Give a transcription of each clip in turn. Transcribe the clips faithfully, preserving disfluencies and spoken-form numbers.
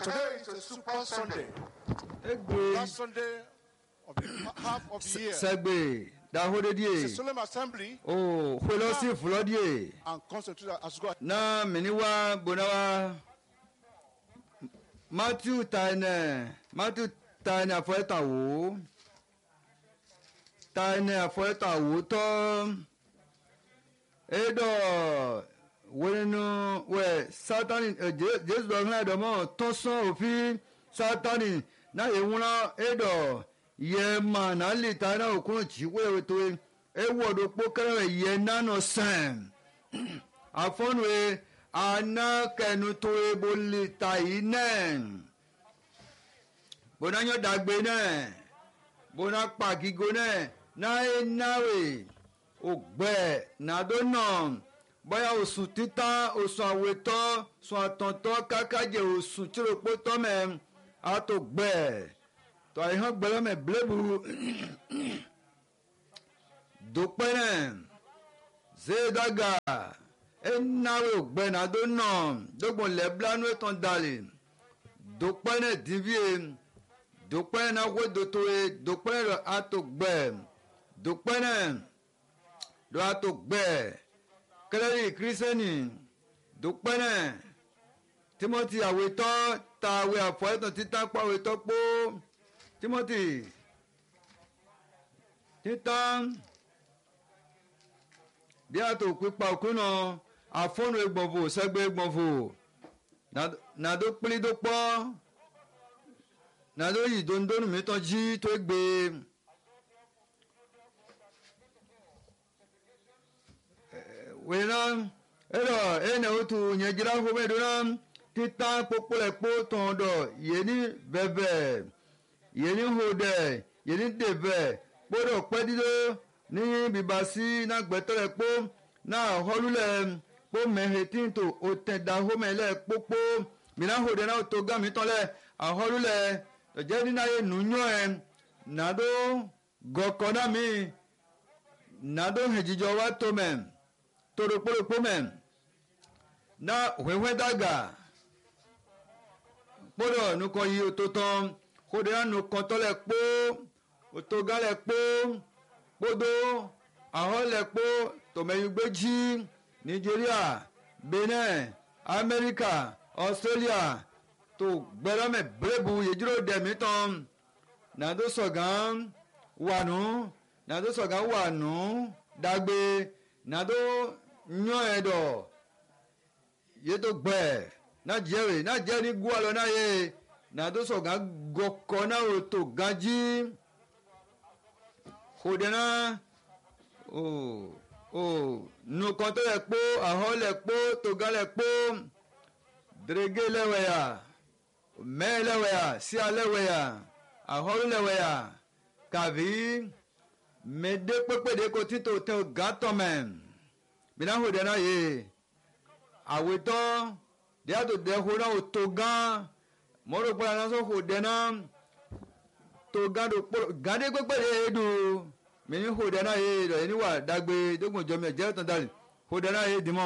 Today is a super Sunday. Egbe Last Sunday of the half of the year. sẹgbe dahode It's a die solemn assembly o hwelosi fulọ die and constituted as God. na miniwa bonawa Matthew taine Matthew taine afọẹta wo taine afọẹta wo tọ edo wẹnu wẹ Satani Jesu dọ̀hún ẹ̀dọ̀mọ́ tọ́sán òfin Satani náà ewúrán edo yẹ mà náà lè ta náà òkúrò tí wẹ́ẹ́ tó ewọ́dọ̀ kpókẹ́rẹ́ yẹ nánà sẹ́m àfọ́nù ẹ anákẹ́nu tó ebo lè ta yìí náà bọ́nà yọ dàgbé náà bọ́nà pàgígó náà náà ẹ náwó ògbẹ́ nàdó náà bóyá oṣù títà oṣù àwètọ́ oṣù àtọ̀tọ̀ kákájẹ oṣù tìrọ̀pọ̀ tọ́mẹ̀ àtọ̀gbẹ́ tọ́ àyíhàn gbẹ́lẹ́mẹ̀ bílẹ̀bù dópẹ́rẹ́ zéédàgà ẹ̀náwó ògbẹ́ nàdó náà dógbòn lẹ́bílánú ẹ̀tàn dalẹ̀ dópẹ́rẹ́ dìbíye dópẹ́rẹ́ náà wé dòtòwe dópẹ́rẹ́ lọ àtọ̀gbẹ́ dópẹ́rẹ́ lọ àtọ̀gbẹ́ kẹlẹ́rì kírísẹ́nì dópẹ́rẹ́ Timothy àwètọ́ ta àwẹ̀ àfọ̀ẹ́tàn títà pa àwètọ́ pọ́ Timothy títà bí a tó pípa òkú náà àfọ́nù egbọ̀nfò sẹ́gbẹ́ egbọ̀nfò nàdó pílí tó pọ́ nàdó yìí dondónù mi tán jí tó gbé wèé náà ẹ̀rọ ẹ̀nà òtù yẹn jìrá fún mi dùn náà títà kpókpólẹ̀kpó tán dọ̀ yéní bẹ̀bẹ̀ yéní hòdẹ̀ yéní dèbẹ̀ kpódò pẹ́dídó ní bìbàsí náà gbẹ́tọ́lẹ̀ kpó náà họ́lúlẹ̀ kpó mẹ́hẹ́tìntò òtẹ̀dàhómẹ́lẹ̀ kpókpó mìíràn hòdẹ̀ náà tó gàmí tọ́lẹ̀ àhọ́lúlẹ̀ tọ̀jẹ́ nínú ayé nùnyọ́ ẹ̀ nàdó gọ̀kọ́ náà mi nàdó hẹ̀jìjọ wa tó mẹ́ tòrò kpólókpó mẹ́ náà hwehwe dàgà kpódò nukọ yi oto tán hòdẹ̀ náà nukọ tọ́lẹ̀ kpó otogalẹ̀ kpó kpódó ahọ́lẹ̀ kpó tòmẹ̀yìgbéjì Nigeria Benin America Australia tó gbẹdọ́mẹ̀ bírèbù yèjúrò dẹ̀mí tán nàdó sọ̀gán wànú nàdó sọ̀gán wànú dàgbé nàdó nyọ́ ẹ̀dọ̀ yétò gbẹ̀ náà jẹ́rè náà jẹ́ ní gúwà lọ náà yé nàdó sọ̀gán gọkọ̀ náà ò tó gánjí kòdẹ́nà o o nukàn tó lẹ̀ kpó ahọ́ lẹ̀ kpó toga lẹ̀ kpó dèrègé lẹ́wẹ̀yà mẹ́ lẹ́wẹ̀yà síà lẹ́wẹ̀yà ahọ́lù lẹ́wẹ̀yà kàví mẹ́dé kpékpédé kò títò tẹ o gàtọ̀ mẹ́ mina kòdẹ́nà yé àwètọ́ díàtò dẹ́kun náà o tó gán mọ́tò kpọ́lá náà sọ kòdẹ́nà tó gado kpolo gade kpekpele edu mini hodana ye dɔ yeni wa dagbe dogun jɔnmi jɛrɛ tɔn dali hodana ye dimɔ.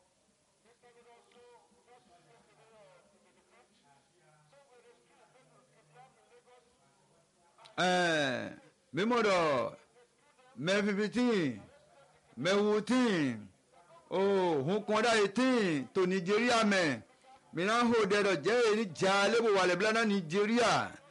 ɛɛ mímɔ dɔ mɛ fifitin mɛ wutin o hun kɔnda ye tin to Nigeria mɛ mina hodɛ dɔ jɛ ye ni jaale bo wale bila na Nigeria.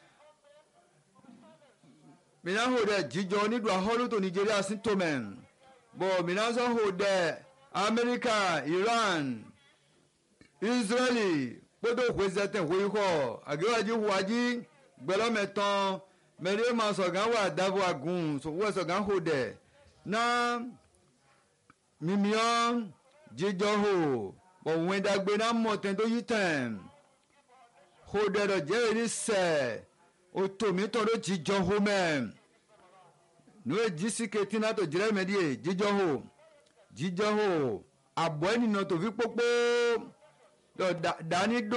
Mina ho dɛ jijɔ nídùú ahọ́lù tó Nigeria sí tomẹ̀ bọ̀ mina sọ ho dɛ America Iran Israeli kpótó huezɛtẹ̀ hueyikɔ agéwájú huwájí gbẹlọ́mẹ̀tàn mẹ́rin ma sọ̀gán wà dábọ̀ agùn wọ́n sọ̀gán ho dɛ náà mímíọ́ jijɔ ho bọ̀ wọ́n dàgbé náà mọ̀ tẹ̀ yí tẹ̀ ho dɛ dọ̀ jẹ́ èyí sẹ̀ otomitɔ do jijɔ ho mɛ nu edzisi keti na to dzrɛ mɛ die jijɔ ho jijɔ ho abɔ ɛninɔ tovi kpokpo dɔ da dani do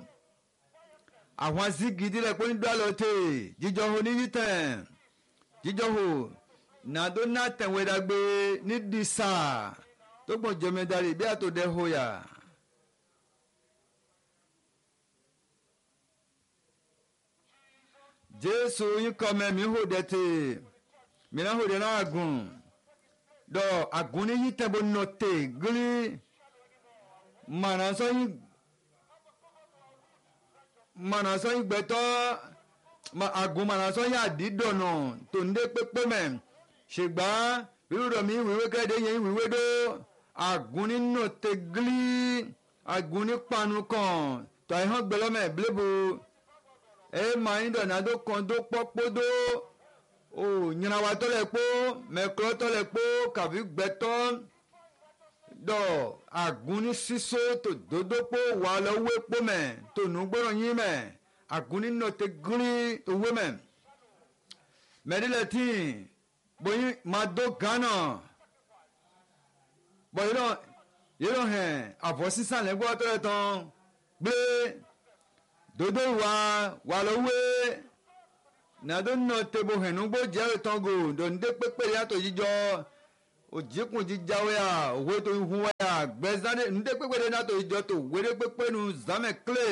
àwọn zigidi lɛ kponi do alɔ te jijɔ ho ni yi tɛ jijɔ ho nado na tɛwɛ dagbe ni disa tó gbɔn jɛmɛ dari bí a tó dɛ ho ya. Jésù yín kọ́ mẹ́ mi hó dẹ̀ tè mìíràn hó dẹ̀ náà àgùn dọ̀ àgùn ní yín tẹ̀bọ̀ nọ tè gírí mànà sọ́yìn mànà sọ́yìn gbẹ̀tọ́ àgùn mànà sọ́yìn àdídọ̀nà tó ń dé pépé mẹ́ ṣègbà irúdọ̀ mi wíwé kẹ́ẹ̀dé yẹn wíwé dó àgùn ní nọ tè gírí àgùn ní panu kan tó àìhàn gbẹlọ́mẹ̀ bílẹ̀bù ẹ máa ń dọ̀nà tó kan tó pọ́pọ́ dó o nyinawa tọ́lẹ̀ kpó mẹ́kúrọ́ tọ́lẹ̀ kpó kàfi gbẹtọ́ dọ̀ àgúnní sísó tó dodo kpó wà lọ wé kpó mẹ́ tó nugbọ́dọ̀ yín mẹ́ àgúnní nọ̀tẹ́ gírí tó wé mẹ́ mẹ́rìlẹ̀ tí bóyin máa dó gánà bọ̀ yìí lọ yìí lọ hẹ̀ àfọ̀ sísàn lẹ́gbọ́ tọ́lẹ̀ tán gbé dodo wà wà lọ wé nàdó nà tebo hẹnugbó jẹ́ ìtọ́gò dòndé pépé yàtọ̀ jíjọ òjìkùn jíjáwé à òwe tó hu wáyà gbẹ́sánné ndé pépé dé nàtọ̀ jíjọ tó wéré pépé nu zàmẹ̀ clé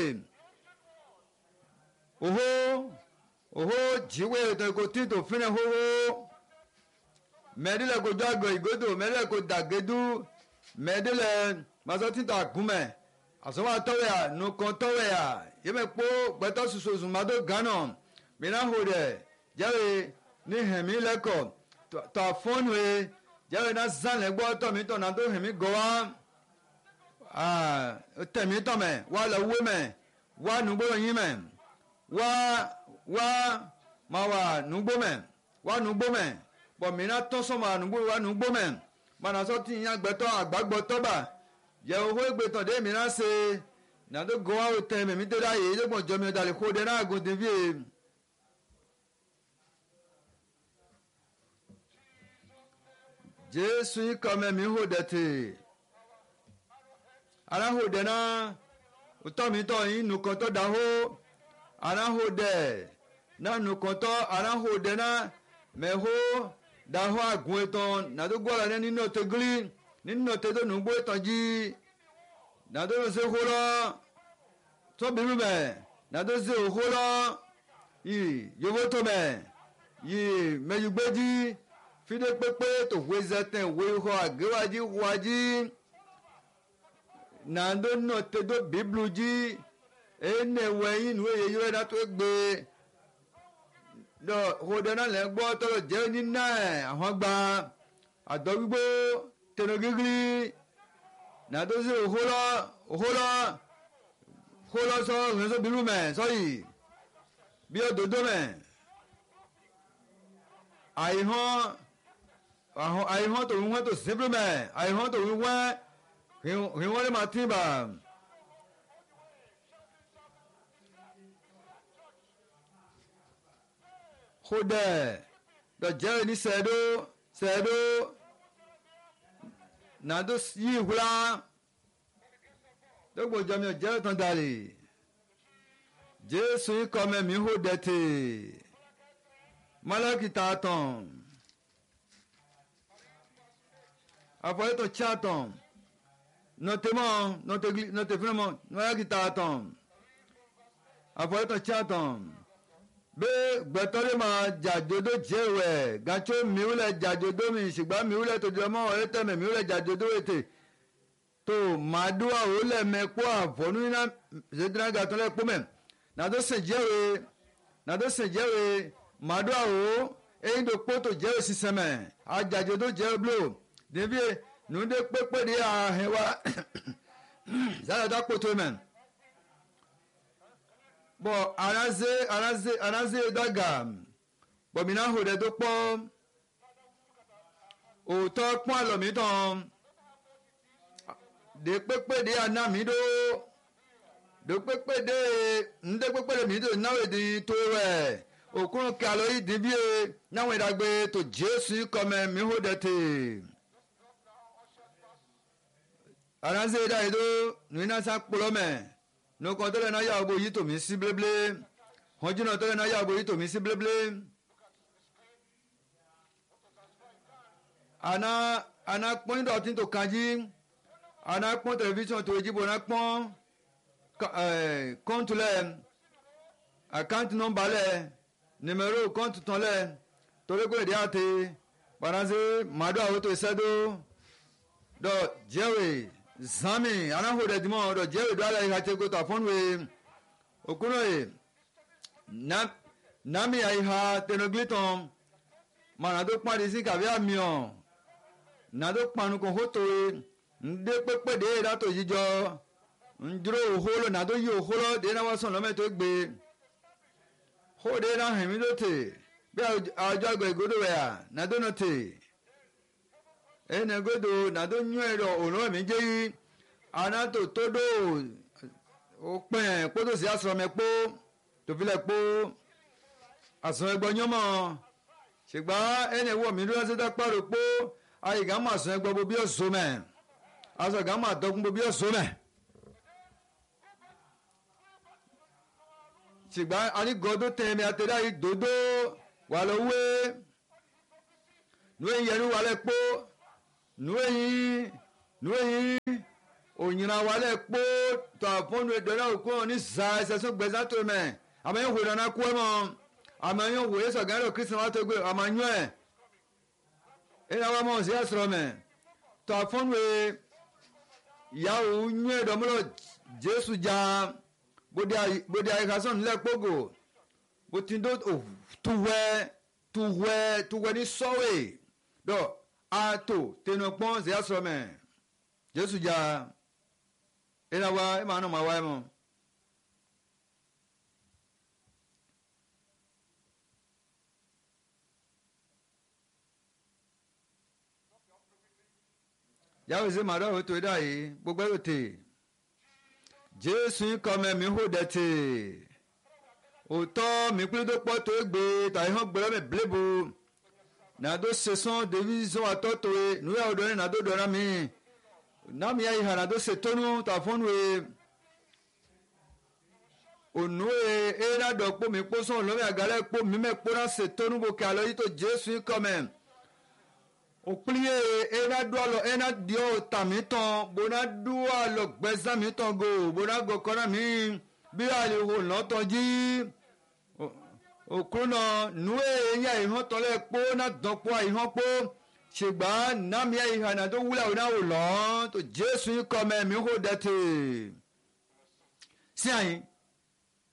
òhó òhó jíwé ètò ìkó tí tó fínẹ̀ hóhó mẹ́ẹ̀dílẹ̀ kó jọ àgọ̀ ìgòdò mẹ́ẹ̀dílẹ̀ kó dàgédú mẹ́ẹ̀dílẹ̀ masọ́tì tó àgúnmẹ̀ àsọ́wọ́ àtọ́wẹ̀ à nùkàn tọ́wẹ̀ à yẹ́mẹ̀ kpó gbẹ́tọ́ soso màdó gánà mina ho dɛ jɛwe ni hɛmi lɛ kɔ tɔ fɔnu ye jɛwe na zan lɛ gbɔ tɔmi tɔ na do hɛmi gɔ wa aa tɛmi tɔmɛ wa lɛ wo mɛ wa nugbo yin mɛ wa wa ma wa nugbo mɛ wa nugbo mɛ bɔn mina tɔsɔn ma nugbo wa nugbo mɛ mana sɔ ti yan gbɛtɔ agbagbɔ tɔba jɛwo ho gbɛtɔ de mina se na do gɔ wa o tɛ mɛ mi de da ye e de gbɔn jɔ mi dali ko de na go de vie. Jésù yìí kọ́ mẹ́mí hó dẹ̀ tè ara hó dẹ̀ náà òtọ́mítọ́ yìí nùkàn tó dà hó ara hó dẹ̀ náà nùkàn tó ara hó dẹ̀ náà mẹ́hó dà hó àgùn ẹ̀tàn nàdó gbọ́dọ̀ ní nínú ọ̀tẹ̀ gírí nínú ọ̀tẹ̀ tó nùgbó ẹ̀tàn jí nàdó ló ṣe hó lọ tóbìrì mẹ́ nàdó ṣe hó lọ yìí yòówó tó mẹ́ yìí mẹ́yùgbẹ́jì fide kpekpe to hoe zɛtɛn hoe xɔ agewadzi xɔadzi nando nɔ te do biblu dzi ene wɛnyi nu eye yɔ na to egbe dɔ xɔ ɖe na le gbɔ tɔ dze ni na ahɔgba adɔgbigbo tenogigli nado si oxolɔ oxolɔ xolɔ sɔ ɣeso biblu mɛ sɔyi biɔ dodo mɛ ayi hɔn. ahọ́n àìhọ́n tó ń wọ́n tó síbírímẹ̀ àìhọ́n tó ń wọ́n ìwọ́n lè máa tí bà. kódẹ̀ dọ̀jẹ́ ní sẹ́ẹ̀dó sẹ́ẹ̀dó nàdó yí ìhúra dọ́gbọ̀jọ́ mi ò jẹ́ ìtàn dàlí jésù ikọ̀ mẹ́mí hó dẹ̀tì mọ́lẹ́kì tààtàn. Après ton chaton, notamment, notre vraiment, nous qui t'attend. Après ton chaton, be gbẹtọri ma jadodo jẹwẹ gacho miwulẹ jadodo mi ṣùgbọ́n miwulẹ tó di ọmọ ọ̀rẹ́ tẹ̀mẹ̀ miwulẹ jadodo ètè tó màdúrà òwúlẹ mẹkọ àfọnú iná ṣèdúrà gàtọ lẹkọ mẹ nàdó sèjẹwé nàdó sèjẹwé màdúrà òwò eyín tó kpó tó jẹwé sísẹmẹ àjàdodo jẹwé blo. Devie nunde kpekpe de ahewa zalada kpoto men bo araze araze araze daga bo mina ho de do po o to pon alo mi ton de kpekpe de ana mi do do kpekpe de nde kpekpe de mi do nawe di to we okun ka lo yi divie nawe dagbe to Jesu come mi ho de te aranze da ido nuina sa kpolo me no ko tole na ya bo yi to mi si bleble hoju no tole na ya bo yi to mi si bleble ana ana pon do tin to kanji ana pon television to ejibo na pon eh compte le account number le numéro compte ton lait torí pé èdè àti paransi màdó àwọn tó ṣẹ́dó dọ̀ jẹ́wèé zami anahude dimo dọ̀ jẹ́wèé dọ̀ alẹ́ ìhàtí kò tó àfọ́nwé òkúrò yìí nami àìhà tẹnugliton mana tó pàdé sí kàbí àmìọ̀ nàdó panu kò hótó ndé pépé dé dátò jíjọ ndúró òhóló nàdó yí òhóló dé náà wọ́n sọ̀rọ̀ mẹ́tò gbé hó dé náà hẹ̀mí tó tè bí àjọ àgbẹ̀ ìgòdò rẹ̀ à nàdó nà tè ẹnì gòdò nàdó nyú ẹ̀rọ òun ẹ̀mí jẹ́ yí anátò tó dó òpin kótó sí asọ̀rọ̀mẹ́pó tòfilẹ̀ pó asọ̀rọ̀mẹ́gbọ̀ nyọ́mọ́ ṣùgbọ́n ẹnì wọ̀ mí dúró sí dápárò pó ayé gà máa sọ ẹgbọ́ bí ọ̀sọ́ mẹ́ aṣọ gà máa dọ́kun bí ọ̀sọ́ mẹ́ ṣùgbọ́n anígọ́dọ́ tẹ̀mí àtẹ̀dá yìí dòdó wà lọ wé nuwé yẹnu wà lẹ kpó nuwé yìí nuwé yìí ònyìnà wà lẹ kpó tó àfọ́nù ìdọ́nà òkú ní zà ẹsẹ̀sọ́ gbẹ̀zá tó mẹ́ àmọ́ yẹn wò dáná kú ẹ mọ́ àmọ́ yẹn wò yẹn sọ̀gá ẹ̀rọ kristian wà tó gbé àmọ́ nyọ́ ẹ̀ ẹ̀ náà wà mọ́ ọ̀sẹ̀ ẹ̀sọ̀rọ̀ mẹ́ tó àfọ́nù ìyàwó nyọ́ ẹ̀dọ́mọ́lọ́ jésù já bóde àyíkásán nílẹ̀ kpógò bó ti dó tuwẹ́ tuwẹ́ tuwẹ́ ní sọ́wé dọ́ àtò tẹnu pọ́n ṣe ẹ̀sọ̀rọ̀ mẹ́ jésù já ẹ̀ náà wà ẹ̀ máa nù máa wá ẹ̀ mọ́. yàwó ṣe màdá òwe tó dá yìí gbogbo ẹ̀rọ tè jésù kọ́ mẹ́mí hó dẹ̀ tè òótọ́ mi pín tó pọ̀ tó gbé tàyí hàn gbẹ́rẹ́ mi blébo nàdó sẹ̀sán dèbí sọ àtọ́ tó e nùyà ọ̀dọ́ ní nàdó dọ̀rọ̀ mi nàmi yà ìhà nàdó sètónú tà fọ́nù e ònú e ẹ̀rọ àdọ̀ pọ̀ mi kpó sọ̀rọ̀ lọ́mí àgàlẹ̀ pọ̀ mi mẹ́ kpó náà sètónú bò kí alọ́ yìí tó jésù kọ́ mẹ́ òkúlíye ẹ̀rọ àdọ̀ àlọ́ ẹ̀rọ àdìọ́ tàmítàn bọ́nà dùn àlọ́ gbẹ́sàmítàn gò bọ́nà gòkọ́nà mi bí àlehò lọ́tọ̀ jí òkúnà nùwé yẹ ìhàn tọ́lẹ̀ kpó náà dọ́pọ̀ ìhàn kpó ṣùgbọ́n nàmìyẹ ìhànà tó wúlẹ̀ òun náà wò lọ́ tó jésù kọ́ mẹ́ mi hó dẹ́tẹ̀ sí àyìn